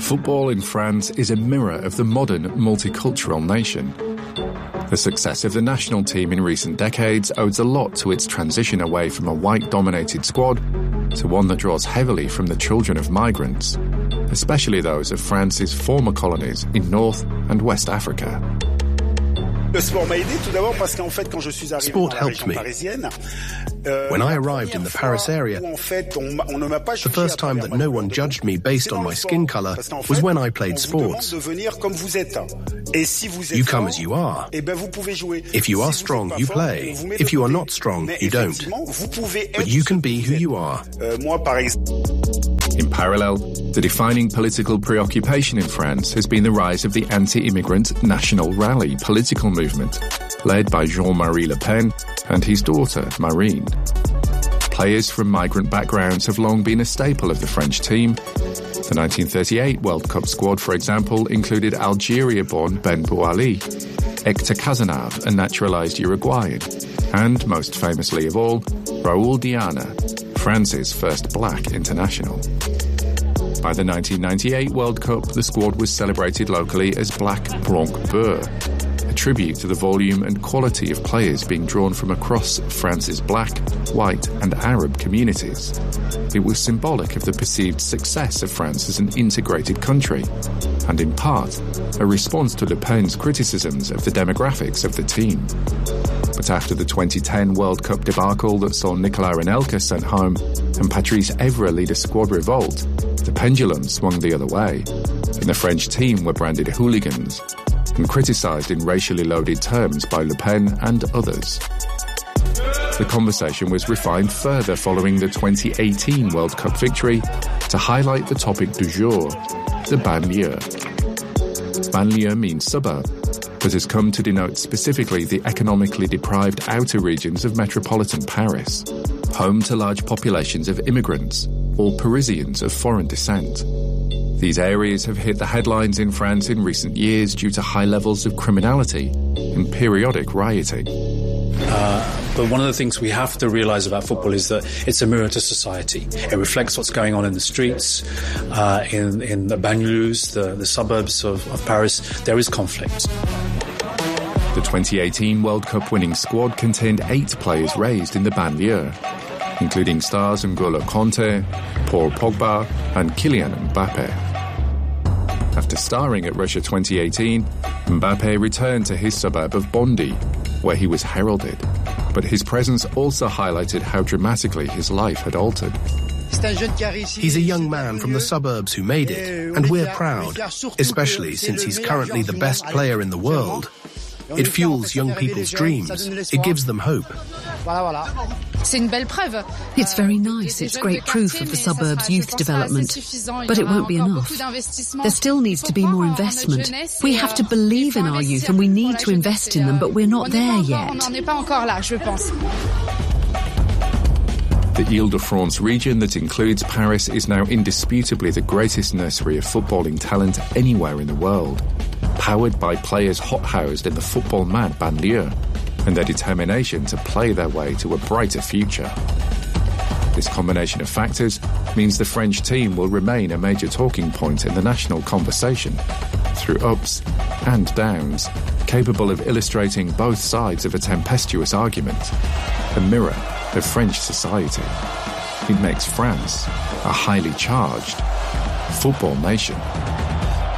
Football in France is a mirror of the modern multicultural nation. The success of the national team in recent decades owes a lot to its transition away from a white-dominated squad to one that draws heavily from the children of migrants, especially those of France's former colonies in North and West Africa. Sport helped me. When I arrived in the Paris area, the first time that no one judged me based on my skin color was when I played sports. You come as you are. If you are strong, you play. If you are not strong, you don't. But you can be who you are. In parallel, the defining political preoccupation in France has been the rise of the anti-immigrant National Rally political movement, led by Jean-Marie Le Pen and his daughter, Marine. Players from migrant backgrounds have long been a staple of the French team. The 1938 World Cup squad, for example, included Algeria-born Ben Bouali, Hector Cazenave, a naturalised Uruguayan, and, most famously of all, Raoul Diana, France's first black international. By the 1998 World Cup, the squad was celebrated locally as Black Blanc Bleu, a tribute to the volume and quality of players being drawn from across France's black, white and Arab communities. It was symbolic of the perceived success of France as an integrated country, and in part, a response to Le Pen's criticisms of the demographics of the team. But after the 2010 World Cup debacle that saw Nicolas Anelka sent home and Patrice Evra lead a squad revolt, the pendulum swung the other way, and the French team were branded hooligans and criticised in racially loaded terms by Le Pen and others. The conversation was refined further following the 2018 World Cup victory to highlight the topic du jour, the banlieue. Banlieue means suburb, but has come to denote specifically the economically deprived outer regions of metropolitan Paris, home to large populations of immigrants or Parisians of foreign descent. These areas have hit the headlines in France in recent years due to high levels of criminality and periodic rioting. But one of the things we have to realise about football is that it's a mirror to society. It reflects what's going on in the streets, in the banlieues, the suburbs of Paris. There is conflict. The 2018 World Cup winning squad contained 8 players raised in the banlieue, including stars N'Golo Kanté, Paul Pogba and Kylian Mbappé. After starring at Russia 2018, Mbappé returned to his suburb of Bondy, where he was heralded. But his presence also highlighted how dramatically his life had altered. He's a young man from the suburbs who made it, and we're proud, especially since he's currently the best player in the world. It fuels young people's dreams. It gives them hope. It's very nice. It's great proof of the suburbs' youth development. But it won't be enough. There still needs to be more investment. We have to believe in our youth and we need to invest in them, but we're not there yet. The Ile-de-France region that includes Paris is now indisputably the greatest nursery of footballing talent anywhere in the world, powered by players hot-housed in the football-mad banlieue and their determination to play their way to a brighter future. This combination of factors means the French team will remain a major talking point in the national conversation, through ups and downs, capable of illustrating both sides of a tempestuous argument, a mirror of French society. It makes France a highly charged football nation.